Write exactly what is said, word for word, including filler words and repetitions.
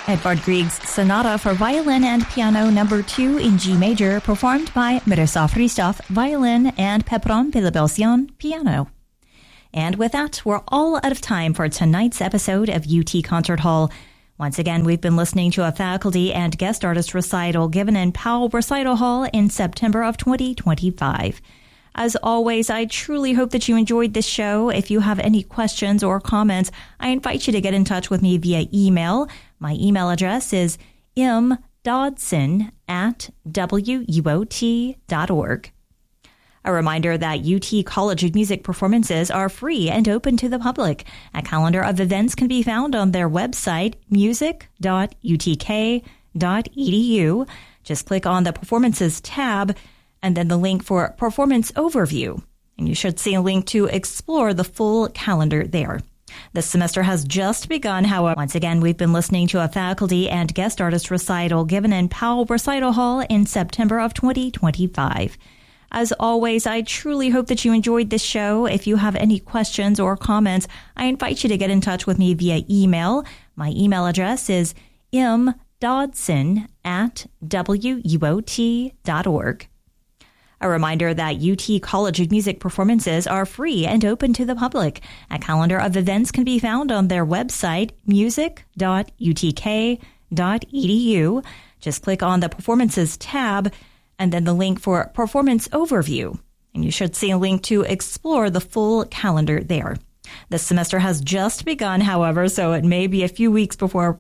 Edvard Grieg's Sonata for Violin and Piano Number two in G Major, performed by Miroslav Hristov, violin, and Pepron Pilibelsian, piano. And with that, we're all out of time for tonight's episode of U T Concert Hall. Once again, we've been listening to a faculty and guest artist recital given in Powell Recital Hall in September of twenty twenty-five. As always, I truly hope that you enjoyed this show. If you have any questions or comments, I invite you to get in touch with me via email. My email address is m dodson at w u o t dot org. A reminder that U T College of Music performances are free and open to the public. A calendar of events can be found on their website, music dot u t k dot e d u. Just click on the Performances tab and then the link for Performance Overview. And you should see a link to explore the full calendar there. This semester has just begun, however. Once again, we've been listening to a faculty and guest artist recital given in Powell Recital Hall in September of twenty twenty-five. As always, I truly hope that you enjoyed this show. If you have any questions or comments, I invite you to get in touch with me via email. My email address is m dodson at w u o t dot org. A reminder that U T College of Music performances are free and open to the public. A calendar of events can be found on their website, music dot u t k dot e d u. Just click on the Performances tab and then the link for Performance Overview. And you should see a link to explore the full calendar there. This semester has just begun, however, so it may be a few weeks before